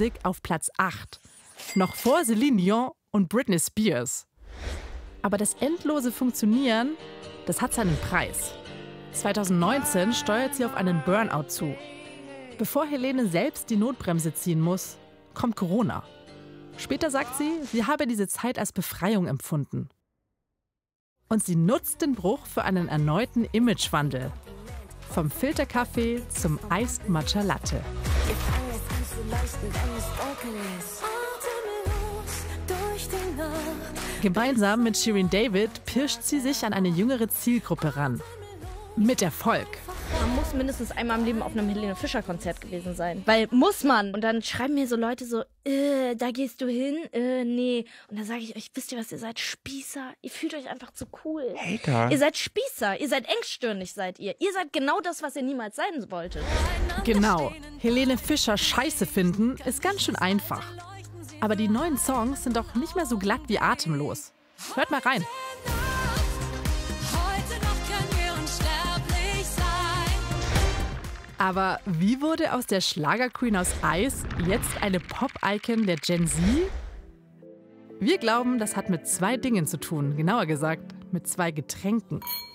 Music auf Platz 8. Noch vor Celine Dion und Britney Spears. Aber das endlose Funktionieren, das hat seinen Preis. 2019 steuert sie auf einen Burnout zu. Bevor Helene selbst die Notbremse ziehen muss, kommt Corona. Später sagt sie habe diese Zeit als Befreiung empfunden. Und sie nutzt den Bruch für einen erneuten Imagewandel. Vom Filterkaffee zum Iced Matcha Latte. Gemeinsam mit Shirin David pirscht sie sich an eine jüngere Zielgruppe ran. Mit Erfolg. Man muss mindestens einmal im Leben auf einem Helene Fischer-Konzert gewesen sein. Weil muss man. Und dann schreiben mir so Leute so, da gehst du hin? Nee. Und dann sage ich euch, wisst ihr was, ihr seid Spießer. Ihr fühlt euch einfach zu cool. Hater. Ihr seid Spießer. Ihr seid engstirnig, seid ihr. Ihr seid genau das, was ihr niemals sein wolltet. Genau. Helene Fischer scheiße finden ist ganz schön einfach. Aber die neuen Songs sind auch nicht mehr so glatt wie atemlos. Hört mal rein. Aber wie wurde aus der Schlagerqueen aus Eis jetzt eine Pop-Icon der Gen Z? Wir glauben, das hat mit zwei Dingen zu tun, genauer gesagt mit zwei Getränken.